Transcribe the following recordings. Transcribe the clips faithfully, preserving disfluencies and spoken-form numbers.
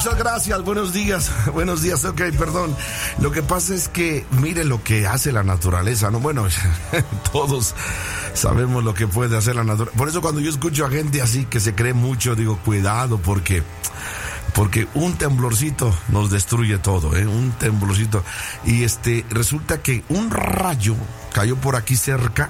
Muchas gracias, buenos días, buenos días, ok, perdón. Lo que pasa es que mire lo que hace la naturaleza, ¿no? Bueno, todos sabemos lo que puede hacer la naturaleza. Por eso cuando yo escucho a gente así que se cree mucho, digo, cuidado, porque... Porque un temblorcito nos destruye todo, ¿eh? Un temblorcito. Y este, resulta que un rayo cayó por aquí cerca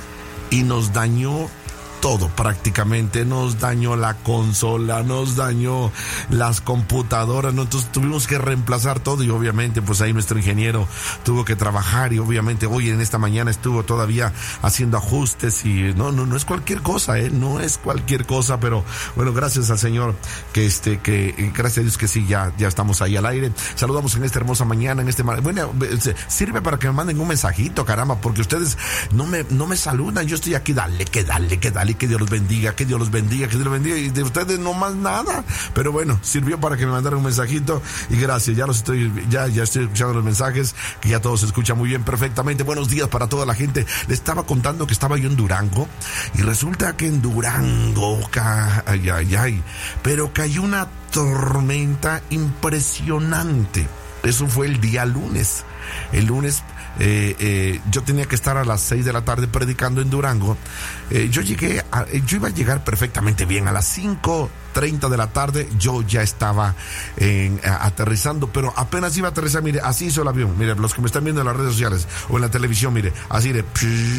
y nos dañó todo prácticamente, nos dañó la consola, nos dañó las computadoras, ¿no? Entonces tuvimos que reemplazar todo y obviamente pues ahí nuestro ingeniero tuvo que trabajar y obviamente hoy en esta mañana estuvo todavía haciendo ajustes y no, no, no es cualquier cosa, ¿eh? No es cualquier cosa, pero bueno, gracias al Señor que este, que gracias a Dios que sí, ya, ya estamos ahí al aire. Saludamos en esta hermosa mañana, en este, bueno, sirve para que me manden un mensajito, caramba, porque ustedes no me, no me saludan, yo estoy aquí, dale, que dale, que dale, que Dios los bendiga, que Dios los bendiga, que Dios los bendiga, y de ustedes no más nada, pero bueno, sirvió para que me mandaran un mensajito y gracias, ya los estoy, ya, ya estoy escuchando los mensajes, que ya todo se escucha muy bien, perfectamente. Buenos días para toda la gente. Le estaba contando que estaba yo en Durango y resulta que en Durango, ca, ay, ay, ay, pero cayó una tormenta impresionante. Eso fue el día lunes. El lunes Eh, eh, yo tenía que estar a las seis de la tarde predicando en Durango. eh, yo llegué a, yo iba a llegar perfectamente bien a las cinco treinta de la tarde. Yo ya estaba en, a, aterrizando, pero apenas iba a aterrizar, mire, así hizo el avión, mire, los que me están viendo en las redes sociales o en la televisión, mire, así de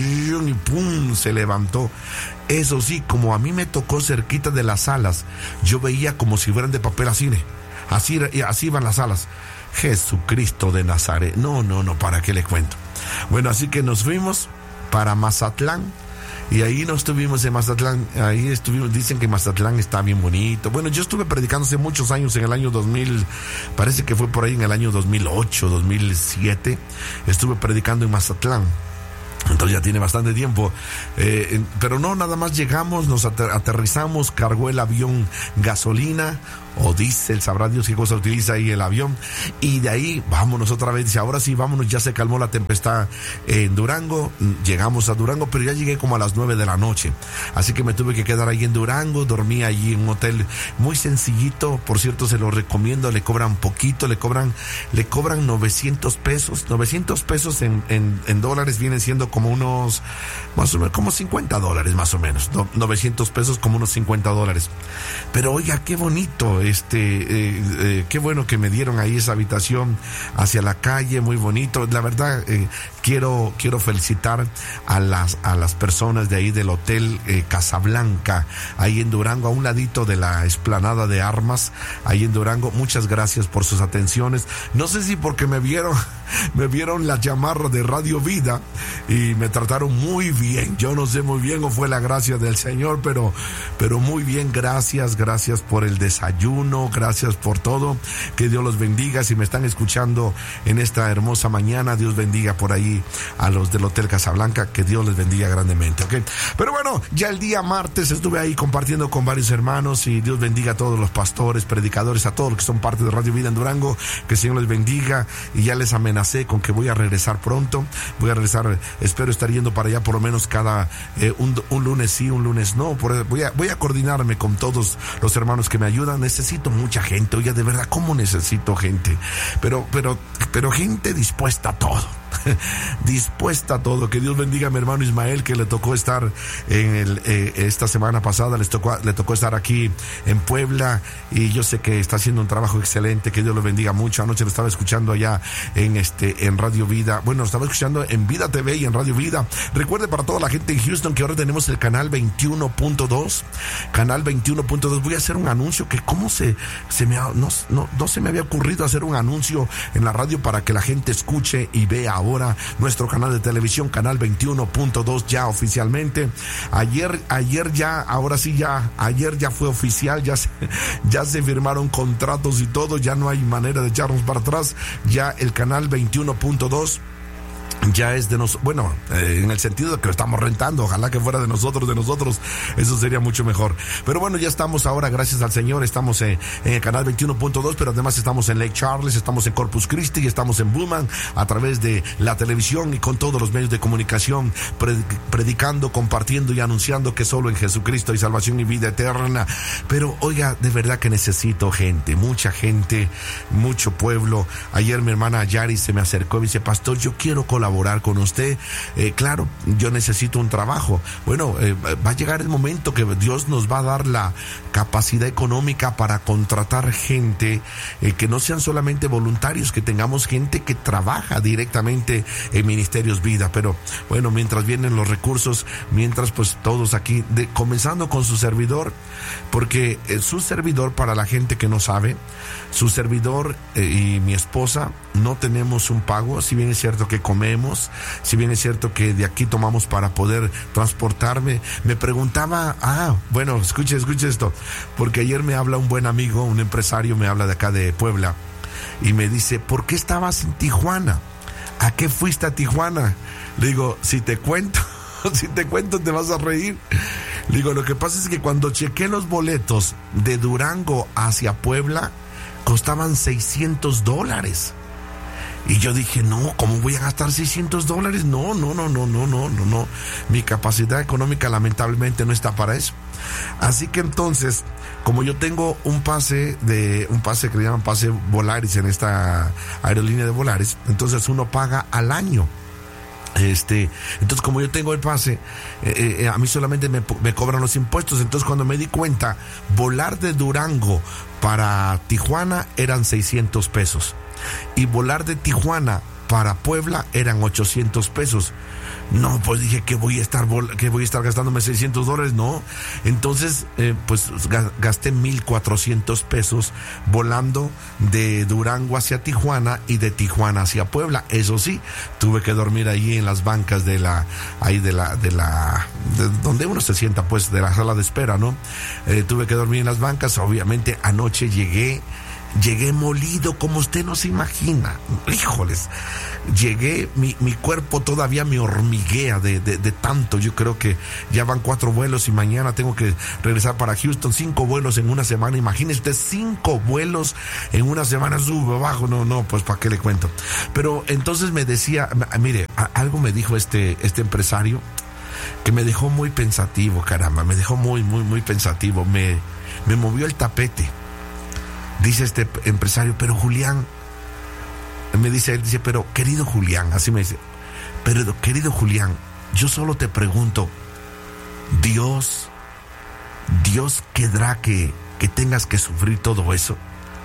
y pum, se levantó. Eso sí, como a mí me tocó cerquita de las alas, yo veía como si fueran de papel así, así, así iban las alas. Jesucristo de Nazaret. No, no, no, ¿para qué le cuento? Bueno, así que nos fuimos para Mazatlán y ahí nos estuvimos en Mazatlán. Ahí estuvimos, dicen que Mazatlán está bien bonito. Bueno, yo estuve predicando hace muchos años, en el año dos mil, parece que fue por ahí en el año dos mil ocho, dos mil siete, estuve predicando en Mazatlán. Entonces ya tiene bastante tiempo, eh, pero no, nada más llegamos, nos ater- aterrizamos, cargó el avión gasolina o diésel, sabrá Dios qué cosa utiliza ahí el avión, y de ahí vámonos otra vez. Dice, ahora sí, vámonos, ya se calmó la tempestad en Durango. Llegamos a Durango, pero ya llegué como a las nueve de la noche, así que me tuve que quedar ahí en Durango. Dormí allí en un hotel muy sencillito, por cierto, se lo recomiendo. Le cobran poquito, le cobran le cobran novecientos pesos, novecientos pesos en, en, en dólares vienen siendo como unos, más o menos, como cincuenta dólares más o menos, no, novecientos pesos como unos cincuenta dólares. Pero oiga, qué bonito, este, eh, eh, qué bueno que me dieron ahí esa habitación hacia la calle, muy bonito. La verdad, eh, quiero, quiero felicitar a las, a las personas de ahí del hotel eh, Casablanca, ahí en Durango, a un ladito de la explanada de armas, ahí en Durango. Muchas gracias por sus atenciones. No sé si porque me vieron, me vieron la chamarra de Radio Vida y me trataron muy bien. Yo no sé muy bien o fue la gracia del Señor, pero, pero muy bien. Gracias, gracias por el desayuno, gracias por todo. Que Dios los bendiga. Si me están escuchando en esta hermosa mañana, Dios bendiga por ahí a los del Hotel Casablanca, que Dios les bendiga grandemente, ¿ok? Pero bueno, ya el día martes estuve ahí compartiendo con varios hermanos y Dios bendiga a todos los pastores, predicadores, a todos los que son parte de Radio Vida en Durango, que el Señor les bendiga. Y ya les amenacé con que voy a regresar pronto, voy a regresar, espero estar yendo para allá por lo menos cada eh, un, un lunes sí, un lunes no. Por, voy a voy a coordinarme con todos los hermanos que me ayudan. Necesito mucha gente, oye, de verdad, ¿cómo necesito gente? Pero, pero, pero gente dispuesta a todo. dispuesta a todo. Que Dios bendiga a mi hermano Ismael, que le tocó estar en el, eh, esta semana pasada, les tocó, le tocó estar aquí en Puebla y yo sé que está haciendo un trabajo excelente. Que Dios lo bendiga mucho. Anoche lo estaba escuchando allá en este en Radio Vida, bueno, lo estaba escuchando en Vida T V y en Radio Vida. Recuerde, para toda la gente en Houston, que ahora tenemos el canal veintiuno punto dos, canal veintiuno punto dos. Voy a hacer un anuncio que cómo se, se me ha, no, no, no se me había ocurrido hacer un anuncio en la radio para que la gente escuche y vea ahora nuestro canal de televisión, canal veintiuno punto dos, ya oficialmente. Ayer, ayer ya, ahora sí ya, ayer ya fue oficial, ya se, ya se firmaron contratos y todo, ya no hay manera de echarnos para atrás. Ya el canal veintiuno punto dos ya es de nosotros, bueno, eh, en el sentido de que lo estamos rentando, ojalá que fuera de nosotros, de nosotros, eso sería mucho mejor. Pero bueno, ya estamos ahora, gracias al Señor, estamos en, en el canal veintiuno punto dos, pero además estamos en Lake Charles, estamos en Corpus Christi, estamos en Beaumont, a través de la televisión y con todos los medios de comunicación, predicando, compartiendo y anunciando que solo en Jesucristo hay salvación y vida eterna. Pero oiga, de verdad que necesito gente, mucha gente, mucho pueblo. Ayer mi hermana Yari se me acercó y me dice, pastor, yo quiero colaborar con usted. Eh, claro, yo necesito un trabajo. Bueno, eh, va a llegar el momento que Dios nos va a dar la capacidad económica para contratar gente, eh, que no sean solamente voluntarios, que tengamos gente que trabaja directamente en Ministerios Vida. Pero bueno, mientras vienen los recursos, mientras pues todos aquí, de, comenzando con su servidor, porque eh, su servidor, para la gente que no sabe, su servidor eh, y mi esposa no tenemos un pago, si bien es cierto que comemos, si bien es cierto que de aquí tomamos para poder transportarme. Me preguntaba, ah, bueno, escuche, escuche esto, porque ayer me habla un buen amigo, un empresario, me habla de acá de Puebla, y me dice, ¿por qué estabas en Tijuana? ¿A qué fuiste a Tijuana? Le digo, si te cuento, si te cuento te vas a reír. Le digo, lo que pasa es que cuando chequé los boletos de Durango hacia Puebla, costaban seiscientos dólares. Y yo dije, no, ¿cómo voy a gastar seiscientos dólares? No, no, no, no, no, no, no, no. Mi capacidad económica lamentablemente no está para eso. Así que entonces, como yo tengo un pase de, un pase que le llaman pase Volaris en esta aerolínea de Volaris, entonces uno paga al año. Este, entonces como yo tengo el pase, eh, eh, a mí solamente me, me cobran los impuestos. Entonces cuando me di cuenta, volar de Durango para Tijuana eran seiscientos pesos y volar de Tijuana para Puebla eran ochocientos pesos. No, pues dije que voy a estar que voy a estar gastándome seiscientos dólares, no. Entonces, eh, pues gasté mil cuatrocientos pesos volando de Durango hacia Tijuana y de Tijuana hacia Puebla. Eso sí, tuve que dormir ahí en las bancas de la, ahí de la, de la, de donde uno se sienta, pues, de la sala de espera, ¿no? Eh, tuve que dormir en las bancas. Obviamente, anoche llegué. Llegué molido como usted no se imagina. Híjoles, llegué, mi, mi cuerpo todavía me hormiguea de, de, de tanto. Yo creo que ya van cuatro vuelos y mañana tengo que regresar para Houston. Cinco vuelos en una semana. Imagínese usted, cinco vuelos en una semana. Sube, bajo, no, no, pues para qué le cuento. Pero entonces me decía, mire, algo me dijo este, este empresario que me dejó muy pensativo, caramba, me dejó muy, muy, muy pensativo. Me, me movió el tapete. Dice este empresario, pero Julián, me dice él, dice, pero querido Julián, así me dice, pero querido Julián, yo solo te pregunto, Dios, Dios querrá que, que tengas que sufrir todo eso.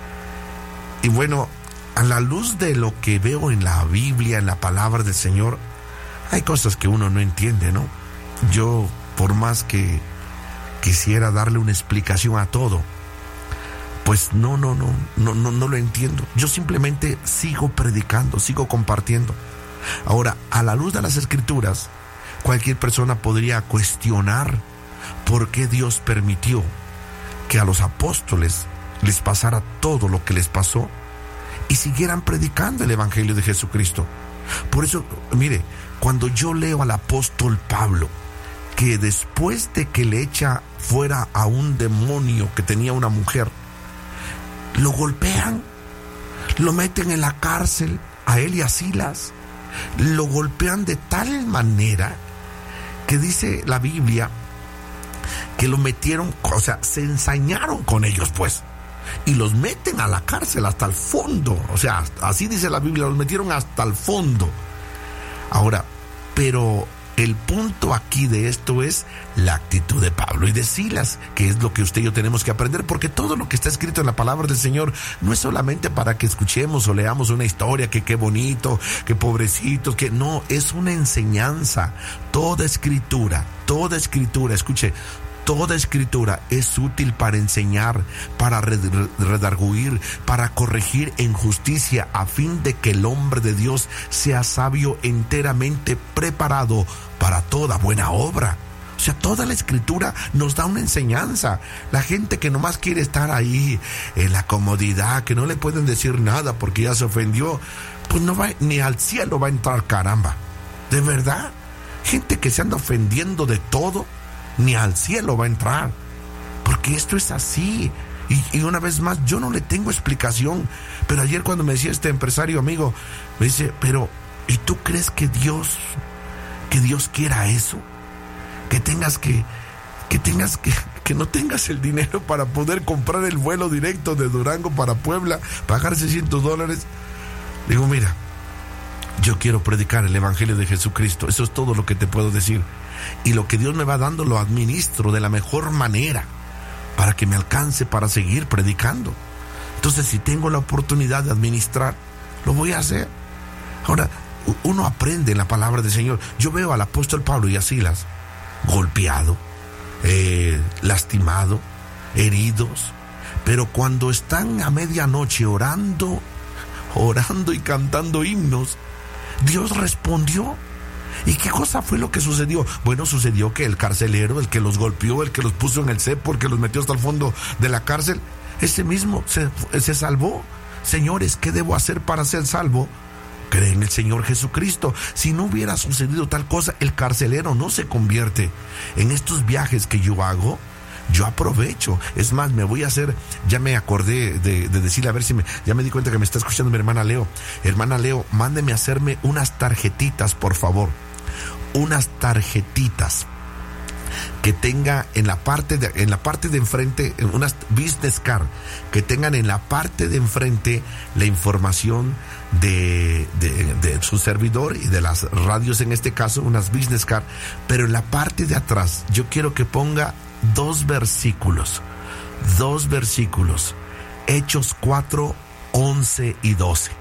Y bueno, a la luz de lo que veo en la Biblia, en la palabra del Señor, hay cosas que uno no entiende, ¿no? Yo, por más que quisiera darle una explicación a todo, pues no, no, no, no, no, no lo entiendo. Yo simplemente sigo predicando, sigo compartiendo. Ahora, a la luz de las Escrituras, cualquier persona podría cuestionar por qué Dios permitió que a los apóstoles les pasara todo lo que les pasó y siguieran predicando el Evangelio de Jesucristo. Por eso, mire, cuando yo leo al apóstol Pablo, que después de que le echa fuera a un demonio que tenía una mujer, lo golpean, lo meten en la cárcel, a él y a Silas, lo golpean de tal manera que dice la Biblia que lo metieron, o sea, se ensañaron con ellos, pues, y los meten a la cárcel hasta el fondo, o sea, así dice la Biblia, los metieron hasta el fondo. Ahora, pero el punto aquí de esto es la actitud de Pablo y de Silas, que es lo que usted y yo tenemos que aprender, porque todo lo que está escrito en la palabra del Señor no es solamente para que escuchemos o leamos una historia, que qué bonito, que pobrecitos, que no, es una enseñanza. Toda escritura, toda escritura, escuche, toda escritura es útil para enseñar, para redarguir, para corregir en justicia, a fin de que el hombre de Dios sea sabio, enteramente preparado para toda buena obra. O sea, toda la escritura nos da una enseñanza. La gente que nomás quiere estar ahí en la comodidad, que no le pueden decir nada porque ya se ofendió, pues no va, ni al cielo va a entrar, caramba. de verdad. Gente que se anda ofendiendo de todo, ni al cielo va a entrar. Porque esto es así. Y, y una vez más, yo no le tengo explicación. Pero ayer cuando me decía este empresario amigo, me dice, pero ¿y tú crees que Dios, que Dios quiera eso? Que tengas que, que tengas que, que no tengas el dinero para poder comprar el vuelo directo de Durango para Puebla, pagar seiscientos dólares. Digo, mira, yo quiero predicar el evangelio de Jesucristo. Eso es todo lo que te puedo decir. Y lo que Dios me va dando lo administro de la mejor manera para que me alcance para seguir predicando. Entonces, si tengo la oportunidad de administrar, lo voy a hacer. Ahora, uno aprende la palabra del Señor. Yo veo al apóstol Pablo y a Silas golpeado, eh, lastimado, heridos, pero cuando están a medianoche orando, orando y cantando himnos, Dios respondió. ¿Y qué cosa fue lo que sucedió? Bueno, sucedió que el carcelero, el que los golpeó, el que los puso en el cepo, el que los metió hasta el fondo de la cárcel, ese mismo se, se salvó. Señores, ¿qué debo hacer para ser salvo? Cree en el Señor Jesucristo. Si no hubiera sucedido tal cosa, el carcelero no se convierte. En estos viajes que yo hago, yo aprovecho. Es más, me voy a hacer, ya me acordé de, de decirle, a ver si me, ya me di cuenta que me está escuchando mi hermana Leo. Hermana Leo, mándeme a hacerme unas tarjetitas, por favor. Unas tarjetitas que tenga en la parte de, en la parte de enfrente, unas business card, que tengan en la parte de enfrente la información de, de, de su servidor y de las radios, en este caso, unas business card, pero en la parte de atrás yo quiero que ponga dos versículos, dos versículos, Hechos cuatro, once y doce,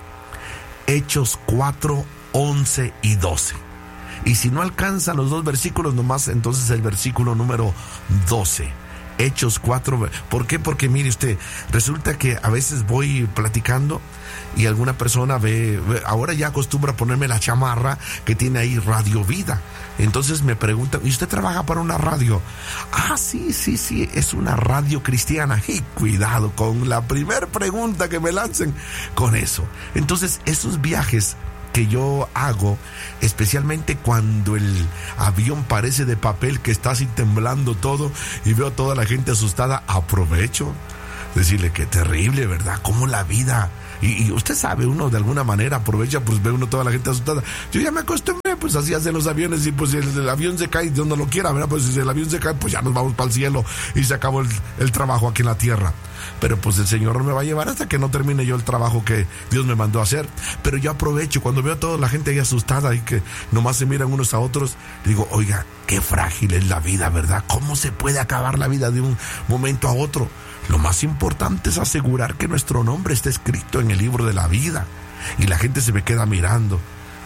Hechos cuatro, once y doce. Y si no alcanza los dos versículos nomás, entonces el versículo número doce. Hechos cuatro. ¿Por qué? Porque mire usted, resulta que a veces voy platicando y alguna persona ve, ve, ahora ya acostumbra a ponerme la chamarra que tiene ahí Radio Vida. Entonces me preguntan, ¿y usted trabaja para una radio? Ah, sí, sí, sí, es una radio cristiana. Y cuidado con la primera pregunta que me lancen con eso. Entonces, esos viajes que yo hago, especialmente cuando el avión parece de papel, que está así temblando todo y veo a toda la gente asustada, aprovecho decirle que terrible, ¿verdad? Cómo la vida, y, y usted sabe, uno de alguna manera aprovecha, pues ve uno toda la gente asustada. Yo ya me acostumbré, pues así hacen los aviones, y pues si el, el avión se cae, Dios no lo quiera, ¿verdad? Pues si el avión se cae, pues ya nos vamos para el cielo y se acabó el, el trabajo aquí en la tierra. Pero pues el Señor me va a llevar hasta que no termine yo el trabajo que Dios me mandó a hacer. Pero yo aprovecho cuando veo a toda la gente ahí asustada y que nomás se miran unos a otros, digo, oiga, qué frágil es la vida, ¿verdad? ¿Cómo se puede acabar la vida de un momento a otro? Lo más importante es asegurar que nuestro nombre esté escrito en el libro de la vida. Y la gente se me queda mirando.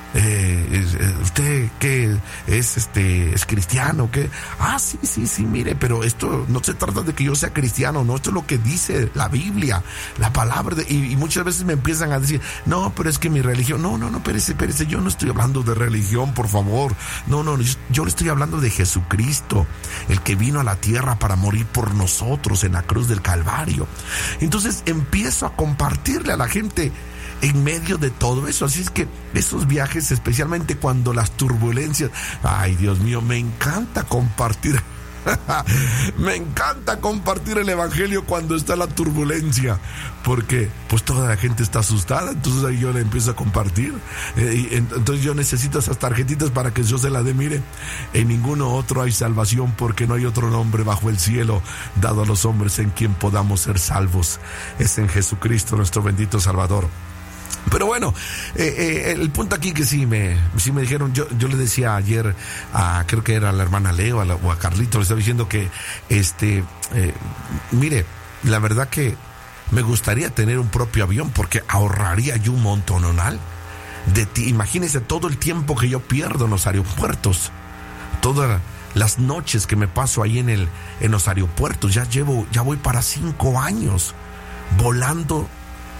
Eh, ¿Usted qué es? este ¿Es cristiano? ¿Qué? Ah, sí, sí, sí, mire, pero esto no se trata de que yo sea cristiano, no, esto es lo que dice la Biblia, la palabra de, y, y muchas veces me empiezan a decir, no, pero es que mi religión, no, no, no, espérese, espérese, yo no estoy hablando de religión, por favor, no, no, yo, yo le estoy hablando de Jesucristo, el que vino a la tierra para morir por nosotros en la cruz del Calvario. Entonces empiezo a compartirle a la gente en medio de todo eso. Así es que esos viajes, especialmente cuando las turbulencias, ay Dios mío, me encanta compartir me encanta compartir el evangelio cuando está la turbulencia, porque pues toda la gente está asustada. Entonces ahí yo le empiezo a compartir, eh, y entonces yo necesito esas tarjetitas para que yo se las dé. Mire, en ninguno otro hay salvación, porque no hay otro nombre bajo el cielo dado a los hombres en quien podamos ser salvos. Es en Jesucristo nuestro bendito Salvador. Pero bueno, eh, eh, el punto aquí que sí me, sí me dijeron, yo, yo le decía ayer a, creo que era a la hermana Leo a la, o a Carlito, le estaba diciendo que, este, eh, mire, la verdad que me gustaría tener un propio avión, porque ahorraría yo un montonal de ti. Imagínese todo el tiempo que yo pierdo en los aeropuertos, todas las noches que me paso ahí en el, en los aeropuertos. Ya llevo, ya voy para cinco años volando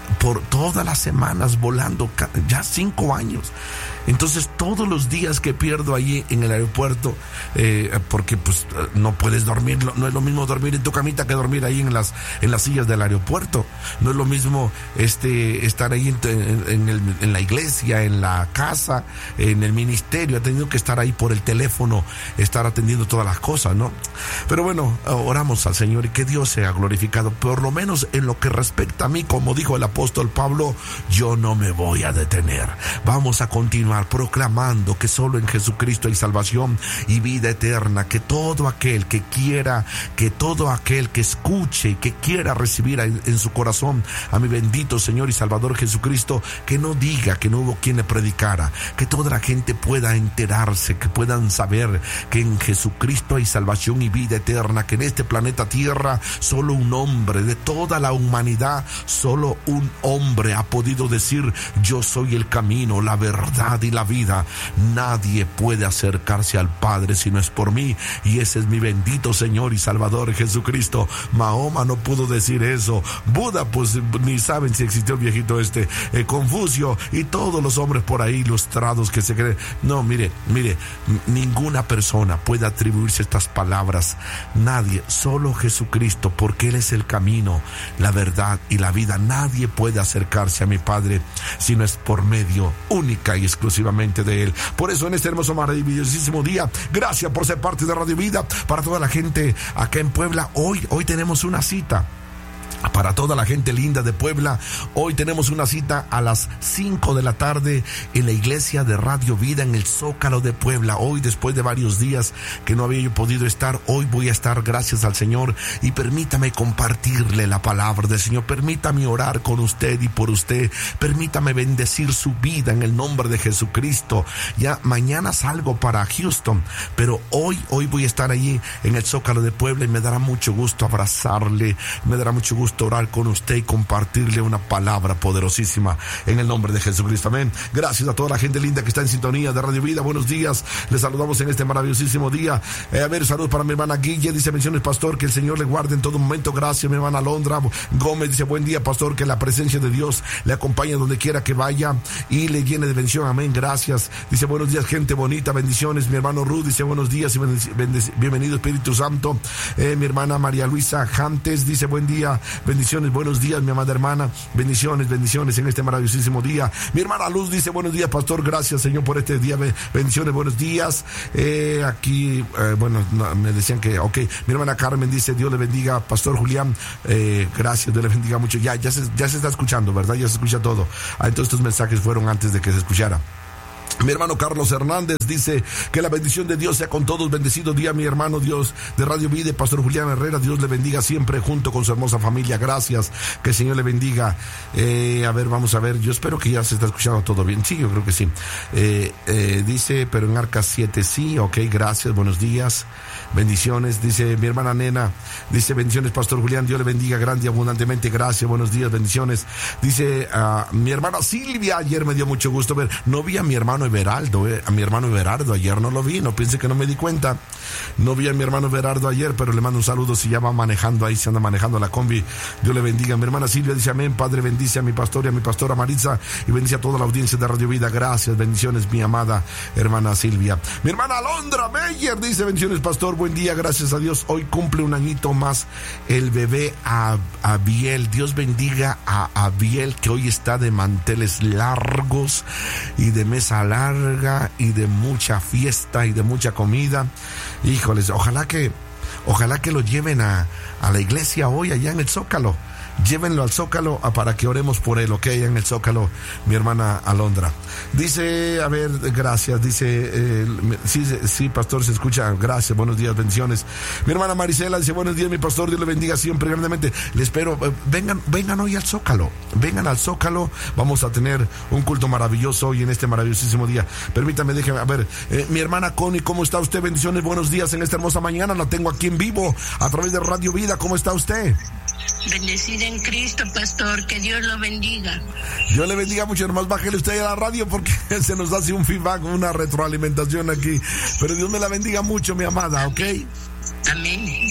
por todas las semanas volando, ya cinco años. Entonces todos los días que pierdo allí en el aeropuerto, eh, porque pues no puedes dormir, no es lo mismo dormir en tu camita que dormir ahí en las en las sillas del aeropuerto. No es lo mismo este estar ahí en, en, en, el, en la iglesia, en la casa, en el ministerio. He tenido que estar ahí por el teléfono, estar atendiendo todas las cosas, ¿no? Pero bueno, oramos al Señor y que Dios sea glorificado. Por lo menos en lo que respecta a mí, como dijo el apóstol Pablo, yo no me voy a detener. Vamos a continuar proclamando que solo en Jesucristo hay salvación y vida eterna, que todo aquel que quiera, que todo aquel que escuche y que quiera recibir en, en su corazón a mi bendito Señor y Salvador Jesucristo, que no diga que no hubo quien le predicara, que toda la gente pueda enterarse, que puedan saber que en Jesucristo hay salvación y vida eterna, que en este planeta Tierra solo un hombre de toda la humanidad, solo un hombre ha podido decir: yo soy el camino, la verdad y la vida. Nadie puede acercarse al Padre si no es por mí, y ese es mi bendito Señor y Salvador Jesucristo. Mahoma no pudo decir eso, Buda pues ni saben si existió el viejito este, eh, Confucio y todos los hombres por ahí ilustrados que se creen. No, mire, mire, ninguna persona puede atribuirse estas palabras, nadie, solo Jesucristo, porque Él es el camino, la verdad y la vida. Nadie puede acercarse a mi Padre si no es por medio única y exclusivamente de Él. Por eso en este hermoso, maravillosísimo día, gracias por ser parte de Radio Vida. Para toda la gente acá en Puebla, hoy, hoy tenemos una cita. Para toda la gente linda de Puebla, hoy tenemos una cita a las cinco de la tarde en la iglesia de Radio Vida en el Zócalo de Puebla. Hoy, después de varios días que no había yo podido estar, hoy voy a estar, gracias al Señor, y permítame compartirle la palabra del Señor. Permítame orar con usted y por usted. Permítame bendecir su vida en el nombre de Jesucristo. Ya mañana salgo para Houston, pero hoy, hoy voy a estar allí en el Zócalo de Puebla y me dará mucho gusto abrazarle, me dará mucho gusto orar con usted y compartirle una palabra poderosísima en el nombre de Jesucristo. Amén. Gracias a toda la gente linda que está en sintonía de Radio Vida. Buenos días, les saludamos en este maravillosísimo día. Eh, a ver, saludos para mi hermana Guille, dice: bendiciones, pastor, que el Señor le guarde en todo momento. Gracias, mi hermana Alondra Gómez, dice: buen día, pastor, que la presencia de Dios le acompañe donde quiera que vaya y le llene de bendición. Amén. Gracias. Dice: buenos días, gente bonita, bendiciones. Mi hermano Ruth dice: buenos días y bendic- bienvenido, Espíritu Santo. Eh, mi hermana María Luisa Jantes dice: buen día, bendiciones, buenos días, mi amada hermana, bendiciones, bendiciones en este maravillosísimo día. Mi hermana Luz dice: buenos días, pastor, gracias, Señor, por este día, bendiciones, buenos días. Eh, aquí, eh, bueno, no, me decían que, ok, mi hermana Carmen dice: Dios le bendiga, pastor Julián, eh, gracias, Dios le bendiga mucho. Ya, ya se, ya se está escuchando, ¿verdad? Ya se escucha todo. Ah, entonces estos mensajes fueron antes de que se escuchara. Mi hermano Carlos Hernández dice: que la bendición de Dios sea con todos. Bendecido día, mi hermano Dios de Radio Vida, pastor Julián Herrera. Dios le bendiga siempre junto con su hermosa familia. Gracias, que el Señor le bendiga. Eh, a ver, vamos a ver. Yo espero que ya se está escuchando todo bien. Sí, yo creo que sí. Eh, eh, dice, pero en Arcas siete sí. Ok, gracias, buenos días. Bendiciones, dice mi hermana Nena, dice: bendiciones, pastor Julián, Dios le bendiga grande y abundantemente, gracias, buenos días, bendiciones. Dice uh, mi hermana Silvia: ayer me dio mucho gusto ver, no vi a mi hermano Everaldo, eh, a mi hermano Everardo ayer no lo vi, no piense que no me di cuenta, no vi a mi hermano Everardo ayer, pero le mando un saludo si ya va manejando ahí, se anda manejando la combi. Dios le bendiga. Mi hermana Silvia dice: amén, Padre, bendice a mi pastor y a mi pastora Maritza y bendice a toda la audiencia de Radio Vida. Gracias, bendiciones, mi amada hermana Silvia. Mi hermana Alondra Meyer dice: bendiciones, pastor, buen día, gracias a Dios. Hoy cumple un añito más el bebé a Abiel. Dios bendiga a Abiel, que hoy está de manteles largos y de mesa larga y de mucha fiesta y de mucha comida. Híjoles, ojalá que ojalá que lo lleven a, a la iglesia hoy allá en el Zócalo. Llévenlo al Zócalo para que oremos por él, ok, en el Zócalo, mi hermana Alondra. Dice, a ver, gracias, dice, eh, sí, sí, pastor, se escucha, gracias, buenos días, bendiciones. Mi hermana Marisela dice: buenos días, mi pastor, Dios le bendiga siempre grandemente. Le espero, eh, vengan, vengan hoy al Zócalo, vengan al Zócalo, vamos a tener un culto maravilloso hoy en este maravillosísimo día. Permítame, déjeme, a ver, eh, mi hermana Connie, ¿cómo está usted? Bendiciones, buenos días en esta hermosa mañana, la tengo aquí en vivo, a través de Radio Vida, ¿cómo está usted? Bendecida en Cristo, pastor, que Dios lo bendiga. Dios le bendiga mucho, hermano. Bájele usted a la radio porque se nos hace un feedback, una retroalimentación aquí. Pero Dios me la bendiga mucho, mi amada, ¿ok? Amén.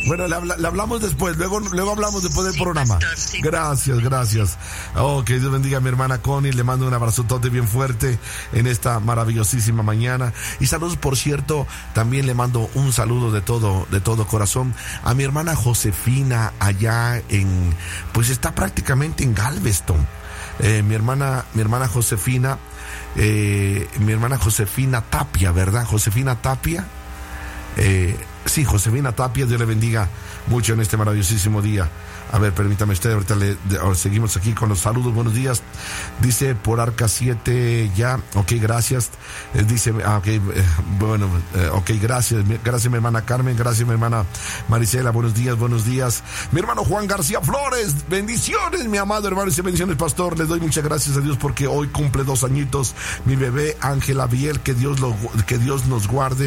Bueno, le, habla, le hablamos después, luego, luego hablamos después del sí, programa. pastor, sí. Gracias, gracias. Oh, que Dios bendiga a mi hermana Connie, le mando un abrazotote bien fuerte en esta maravillosísima mañana. Y saludos, por cierto, también le mando un saludo de todo, de todo corazón a mi hermana Josefina allá en, pues está prácticamente en Galveston. Eh, mi hermana, mi hermana Josefina, eh, mi hermana Josefina Tapia, ¿verdad? Josefina Tapia. Eh, sí, Josefina Tapia, Dios le bendiga mucho en este maravillosísimo día. A ver, permítame usted, ahorita le, de, ahora seguimos aquí con los saludos. Buenos días. Dice por Arca siete ya. Ok, gracias. Eh, dice, ah, ok, eh, bueno, eh, ok, gracias. Gracias, mi hermana Carmen. Gracias, mi hermana Marisela. Buenos días, buenos días. Mi hermano Juan García Flores. Bendiciones, mi amado hermano. Dice, bendiciones, pastor. Les doy muchas gracias a Dios porque hoy cumple dos añitos mi bebé Ángela Biel. Que Dios lo, que Dios nos guarde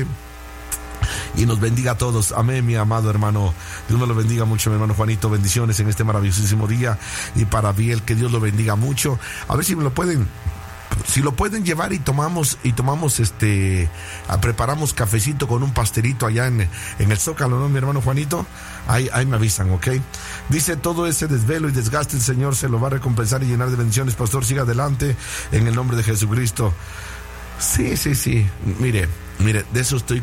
y nos bendiga a todos. Amén, mi amado hermano. Dios me lo bendiga mucho, mi hermano Juanito. Bendiciones en este maravillosísimo día. Y para Biel, que Dios lo bendiga mucho. A ver si me lo pueden, si lo pueden llevar y tomamos, y tomamos este, a, preparamos cafecito con un pastelito allá en, en el Zócalo, ¿no, mi hermano Juanito? Ahí, ahí me avisan, ¿ok? Dice, todo ese desvelo y desgaste el Señor se lo va a recompensar y llenar de bendiciones. Pastor, siga adelante en el nombre de Jesucristo. Sí, sí, sí. Mire, mire, de eso estoy...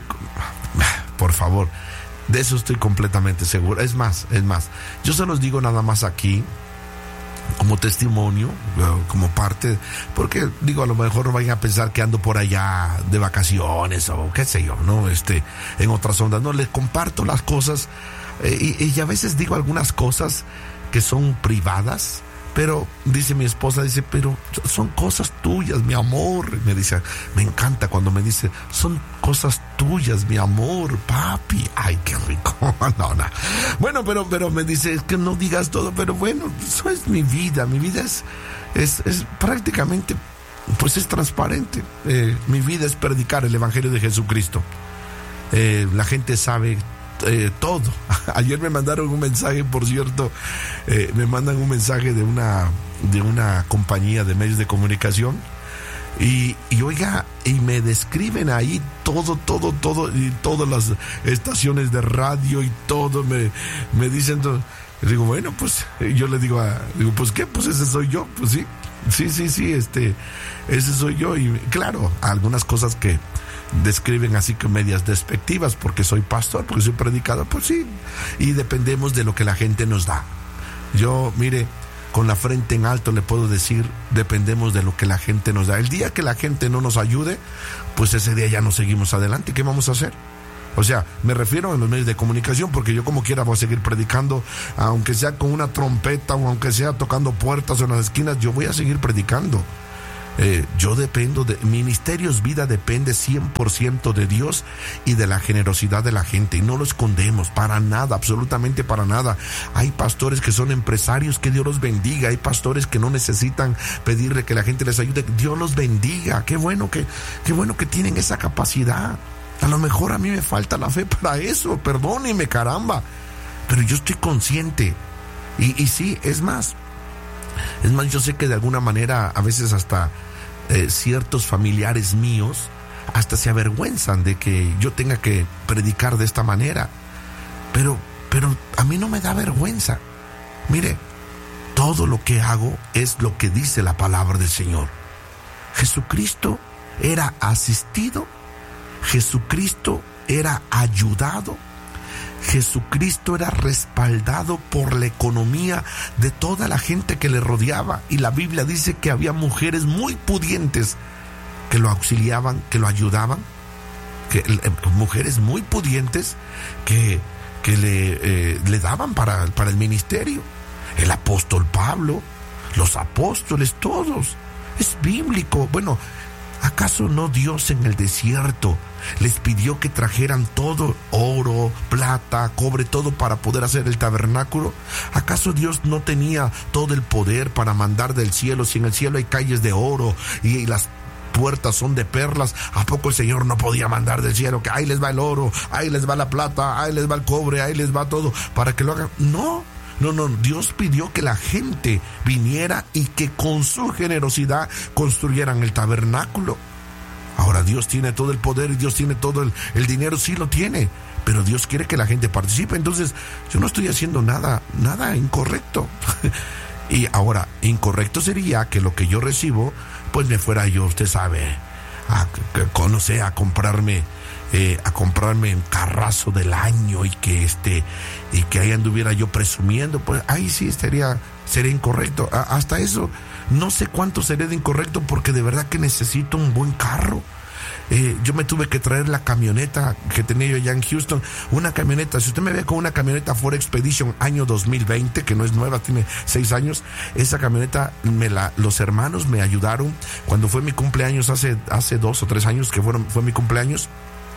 Por favor, de eso estoy completamente seguro. Es más, es más, yo se los digo nada más aquí como testimonio, como parte, porque digo, a lo mejor no vayan a pensar que ando por allá de vacaciones o qué sé yo, ¿no? Este, en otras ondas. No, les comparto las cosas eh, y, y a veces digo algunas cosas que son privadas. Pero, dice mi esposa, dice, pero son cosas tuyas, mi amor. Me dice, me encanta cuando me dice, son cosas tuyas, mi amor, papi. Ay, qué rico. No, no. Bueno, pero, pero me dice, es que no digas todo, pero bueno, eso es mi vida. Mi vida es, es, es prácticamente, pues es transparente. Eh, mi vida es predicar el Evangelio de Jesucristo. Eh, la gente sabe Eh, todo. Ayer me mandaron un mensaje, por cierto, eh, me mandan un mensaje de una de una compañía de medios de comunicación y, y oiga, y me describen ahí todo, todo, todo, y todas las estaciones de radio y todo, me, me dicen todo. Y digo, bueno, pues, yo le digo a, digo, pues qué, pues ese soy yo, pues sí, sí, sí, sí, este, ese soy yo. Y claro, algunas cosas que describen así que medias despectivas, porque soy pastor, porque soy predicador, pues sí, y dependemos de lo que la gente nos da. Yo, mire, con la frente en alto le puedo decir, dependemos de lo que la gente nos da. El día que la gente no nos ayude, pues ese día ya no seguimos adelante. ¿Qué vamos a hacer? O sea, me refiero a los medios de comunicación, porque yo como quiera voy a seguir predicando, aunque sea con una trompeta o aunque sea tocando puertas o en las esquinas, yo voy a seguir predicando. Eh, yo dependo de... Ministerios Vida depende cien por ciento de Dios y de la generosidad de la gente, y no lo escondemos para nada, absolutamente para nada. Hay pastores que son empresarios, que Dios los bendiga. Hay pastores que no necesitan pedirle que la gente les ayude, Dios los bendiga. Qué bueno que, qué bueno que tienen esa capacidad. A lo mejor a mí me falta la fe para eso, perdóneme, caramba, pero yo estoy consciente. Y, y sí, es más Es más, yo sé que de alguna manera a veces hasta eh, ciertos familiares míos hasta se avergüenzan de que yo tenga que predicar de esta manera. Pero, pero a mí no me da vergüenza. Mire, todo lo que hago es lo que dice la palabra del Señor. Jesucristo era asistido, Jesucristo era ayudado, Jesucristo era respaldado por la economía de toda la gente que le rodeaba. Y la Biblia dice que había mujeres muy pudientes que lo auxiliaban, que lo ayudaban, que, eh, mujeres muy pudientes que, que le, eh, le daban para, para el ministerio. El apóstol Pablo, los apóstoles, todos. Es bíblico. Bueno, ¿acaso no Dios en el desierto les pidió que trajeran todo, oro, plata, cobre, todo para poder hacer el tabernáculo? ¿Acaso Dios no tenía todo el poder para mandar del cielo? Si en el cielo hay calles de oro y las puertas son de perlas, ¿a poco el Señor no podía mandar del cielo que ahí les va el oro, ahí les va la plata, ahí les va el cobre, ahí les va todo para que lo hagan? No. No, no, Dios pidió que la gente viniera y que con su generosidad construyeran el tabernáculo. Ahora, Ahora, Dios tiene todo el poder y Dios tiene todo el, el dinero, sí lo tiene, pero Dios quiere que la gente participe. Entonces, yo no estoy haciendo nada, nada incorrecto. Y ahora, incorrecto sería que lo que yo recibo, pues me fuera yo, usted sabe, a, a, no sé, a comprarme, eh, a comprarme un carrazo del año y que este, y que ahí anduviera yo presumiendo, pues ahí sí estaría, sería incorrecto. A, hasta eso, no sé cuánto sería de incorrecto, porque de verdad que necesito un buen carro. Eh, yo me tuve que traer la camioneta que tenía yo allá en Houston, una camioneta, si usted me ve con una camioneta Ford Expedition año dos mil veinte, que no es nueva, tiene seis años, esa camioneta, me la, los hermanos me ayudaron, cuando fue mi cumpleaños, hace, hace dos o tres años que fueron, fue mi cumpleaños,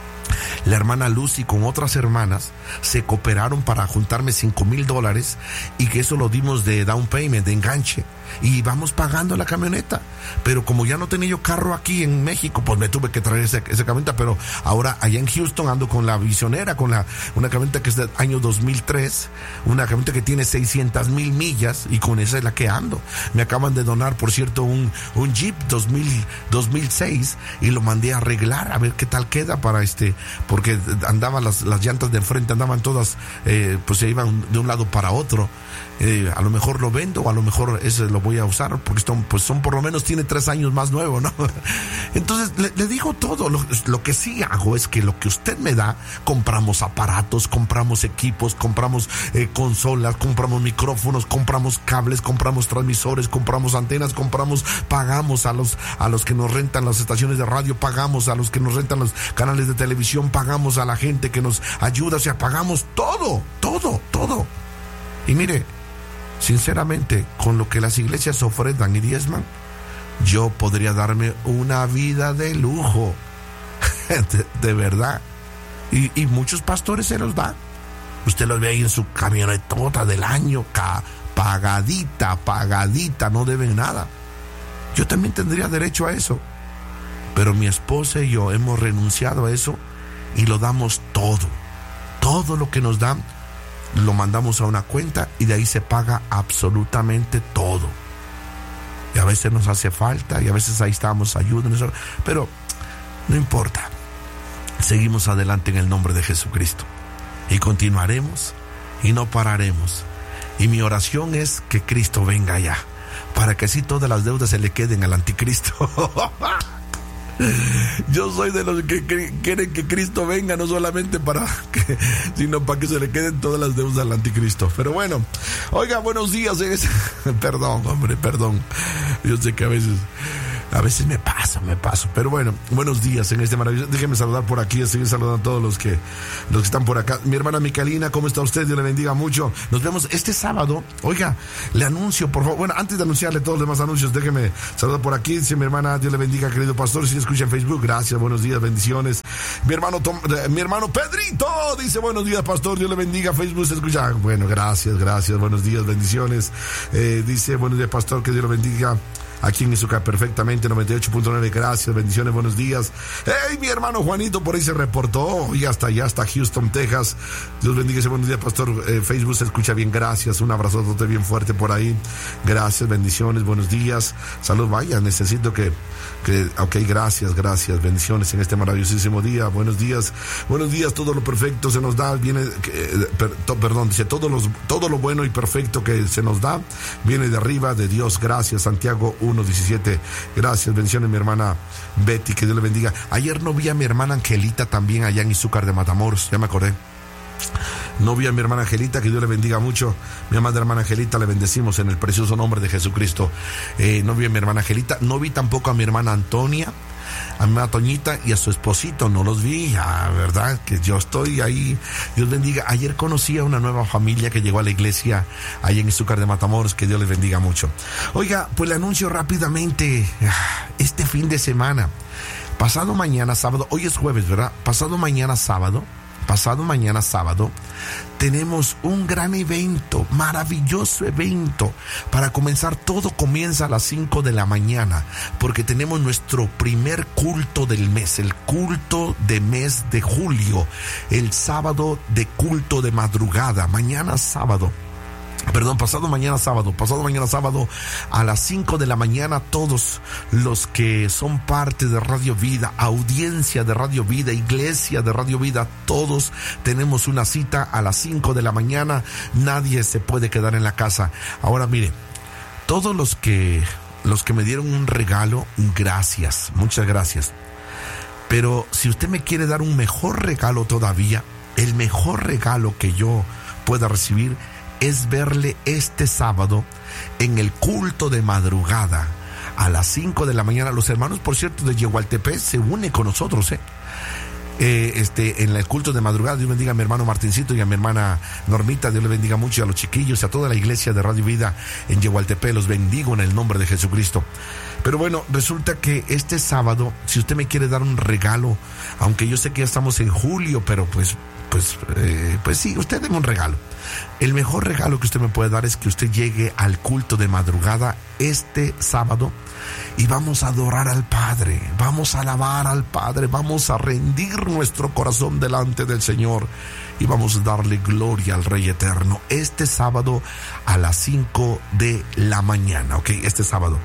la hermana Lucy con otras hermanas se cooperaron para juntarme cinco mil dólares y que eso lo dimos de down payment, de enganche, y vamos pagando la camioneta. Pero como ya no tenía yo carro aquí en México, pues me tuve que traer esa, esa camioneta. Pero ahora allá en Houston ando con la Visionera, con la una camioneta que es del año dos mil tres, una camioneta que tiene seiscientas mil millas, y con esa es la que ando. Me acaban de donar, por cierto, un, un Jeep dos mil, dos mil seis, y lo mandé a arreglar a ver qué tal queda, para este, porque andaban las, las llantas de enfrente, andaban todas, eh, pues se iban de un lado para otro. Eh, a lo mejor lo vendo, o a lo mejor ese lo voy a usar, porque son, pues son por lo menos, tiene tres años más nuevo, ¿no? Entonces le, le digo todo. Lo, lo que sí hago es que lo que usted me da, compramos aparatos, compramos equipos, compramos eh, consolas, compramos micrófonos, compramos cables, compramos transmisores, compramos antenas, compramos, pagamos a los, a los que nos rentan las estaciones de radio, pagamos a los que nos rentan los canales de televisión, pagamos a la gente que nos ayuda, o sea, pagamos todo, todo, todo. Y mire, sinceramente, con lo que las iglesias ofrendan y diezman, yo podría darme una vida de lujo, de, de verdad. Y, y muchos pastores se los dan. Usted los ve ahí en su camionetota del año, ca, pagadita, pagadita, no deben nada. Yo también tendría derecho a eso, pero mi esposa y yo hemos renunciado a eso y lo damos todo. Todo lo que nos dan lo mandamos a una cuenta y de ahí se paga absolutamente todo. Y a veces nos hace falta y a veces ahí estamos, ayúdenos, pero no importa. Seguimos adelante en el nombre de Jesucristo y continuaremos y no pararemos. Y mi oración es que Cristo venga ya, para que así todas las deudas se le queden al anticristo. Yo soy de los que quieren que Cristo venga, no solamente para que, sino para que se le queden todas las deudas al anticristo. Pero bueno, oiga, buenos días. Es... Perdón, hombre, perdón. Yo sé que a veces, a veces me paso, me paso. Pero bueno, buenos días en este maravilloso. Déjeme saludar por aquí, seguir saludando a todos los que, los que están por acá. Mi hermana Micalina, ¿cómo está usted? Dios le bendiga mucho. Nos vemos este sábado. Oiga, le anuncio, por favor. Bueno, antes de anunciarle todos los demás anuncios, déjeme saludar por aquí. Dice mi hermana, Dios le bendiga, querido pastor. Si le escucha en Facebook, gracias, buenos días, bendiciones. Mi hermano Tom, eh, mi hermano Pedrito dice, buenos días, pastor, Dios le bendiga. Facebook se escucha. Bueno, gracias, gracias, buenos días, bendiciones. Eh, dice, buenos días, pastor, que Dios le bendiga. Aquí en Izúcar perfectamente, noventa y ocho punto nueve, gracias, bendiciones, buenos días. Hey, mi hermano Juanito por ahí se reportó, y hasta allá, hasta Houston, Texas. Dios bendiga, ese buenos días, pastor. Eh, Facebook se escucha bien, gracias, un abrazote bien fuerte por ahí. Gracias, bendiciones, buenos días. Salud, vaya, necesito que, que, ok, gracias, gracias, bendiciones en este maravillosísimo día. Buenos días, buenos días, todo lo perfecto se nos da, viene, eh, per, to, perdón, dice, todo, los, todo lo bueno y perfecto que se nos da, viene de arriba de Dios, gracias, Santiago uno diecisiete, gracias, bendiciones mi hermana Betty, que Dios le bendiga. Ayer no vi a mi hermana Angelita también allá en Izúcar de Matamoros, ya me acordé. No vi a mi hermana Angelita, que Dios le bendiga mucho. Mi amada hermana Angelita, le bendecimos en el precioso nombre de Jesucristo. Eh, no vi a mi hermana Angelita, no vi tampoco a mi hermana Antonia, a mi hermana Toñita y a su esposito, no los vi, ya, ¿verdad? Que yo estoy ahí, Dios bendiga. Ayer conocí a una nueva familia que llegó a la iglesia ahí en Izúcar de Matamoros, que Dios les bendiga mucho. Oiga, pues le anuncio rápidamente, este fin de semana, pasado mañana sábado, hoy es jueves, ¿verdad? Pasado mañana sábado, pasado mañana sábado, tenemos un gran evento, maravilloso evento. Para comenzar, todo comienza a las cinco de la mañana, porque tenemos nuestro primer culto del mes, el culto de mes de julio, el sábado de culto de madrugada, mañana sábado. Perdón, pasado mañana sábado, pasado mañana sábado a las cinco de la mañana, todos los que son parte de Radio Vida, audiencia de Radio Vida, iglesia de Radio Vida, todos tenemos una cita a las cinco de la mañana, nadie se puede quedar en la casa. Ahora mire, todos los que, los que me dieron un regalo, gracias, muchas gracias. Pero si usted me quiere dar un mejor regalo todavía, el mejor regalo que yo pueda recibir es verle este sábado en el culto de madrugada a las cinco de la mañana. Los hermanos, por cierto, de Yehualtepec se unen con nosotros, ¿eh? Eh, este, en el culto de madrugada. Dios bendiga a mi hermano Martincito y a mi hermana Normita. Dios le bendiga mucho, y a los chiquillos y a toda la iglesia de Radio Vida en Yehualtepec. Los bendigo en el nombre de Jesucristo. Pero bueno, resulta que este sábado, si usted me quiere dar un regalo, aunque yo sé que ya estamos en julio, pero pues Pues, eh, pues sí, usted deme un regalo. El mejor regalo que usted me puede dar es que usted llegue al culto de madrugada este sábado y vamos a adorar al Padre, vamos a alabar al Padre, vamos a rendir nuestro corazón delante del Señor y vamos a darle gloria al Rey Eterno este sábado a las cinco de la mañana, ¿ok? Este sábado.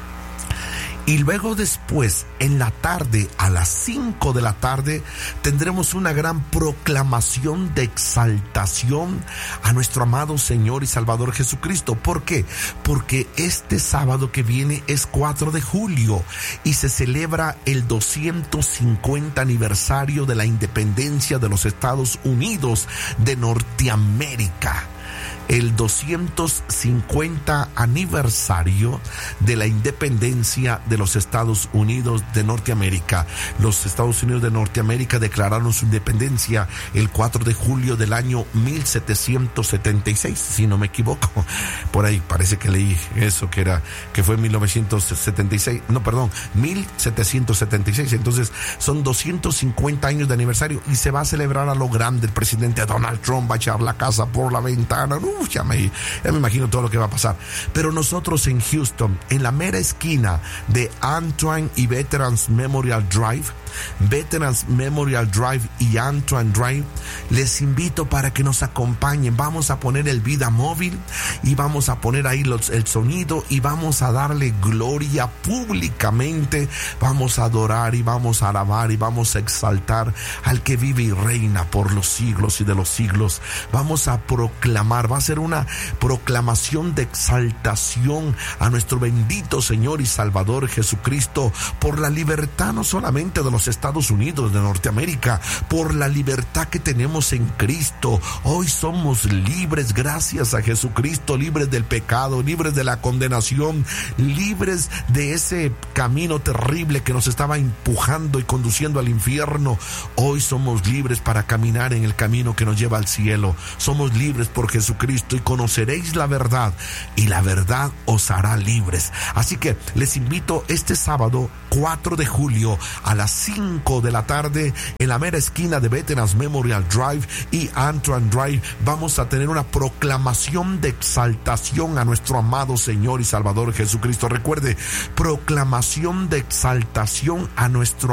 Y luego después, en la tarde, a las cinco de la tarde, tendremos una gran proclamación de exaltación a nuestro amado Señor y Salvador Jesucristo. ¿Por qué? Porque este sábado que viene es cuatro de julio y se celebra el doscientos cincuenta aniversario de la independencia de los Estados Unidos de Norteamérica. El doscientos cincuenta aniversario de la independencia de los Estados Unidos de Norteamérica. Los Estados Unidos de Norteamérica declararon su independencia el cuatro de julio del año mil setecientos setenta y seis, si no me equivoco. Por ahí parece que leí eso, que era, que fue en mil novecientos setenta y seis, no, perdón, mil setecientos setenta y seis. Entonces son doscientos cincuenta años de aniversario y se va a celebrar a lo grande. El presidente Donald Trump va a echar la casa por la ventana. Uf, ya me, ya me imagino todo lo que va a pasar. Pero nosotros en Houston, en la mera esquina de Antoine y Veterans Memorial Drive, Veterans Memorial Drive y Antoine Drive, les invito para que nos acompañen. Vamos a poner el Vida Móvil y vamos a poner ahí los, el sonido y vamos a darle gloria públicamente. Vamos a adorar y vamos a alabar y vamos a exaltar al que vive y reina por los siglos y de los siglos. Vamos a proclamar, va a ser una proclamación de exaltación a nuestro bendito Señor y Salvador Jesucristo por la libertad no solamente de los Estados Unidos de Norteamérica, por la libertad que tenemos en Cristo. Hoy somos libres gracias a Jesucristo, libres del pecado, libres de la condenación, libres de ese camino terrible que nos estaba empujando y conduciendo al infierno. Hoy somos libres para caminar en el camino que nos lleva al cielo. Somos libres por Jesucristo y conoceréis la verdad y la verdad os hará libres. Así que les invito este sábado cuatro de julio a las cinco de la tarde en la mera esquina de Veterans Memorial Drive y Antoine Drive. Vamos a tener una proclamación de exaltación a nuestro amado Señor y Salvador Jesucristo. Recuerde, proclamación de exaltación a nuestro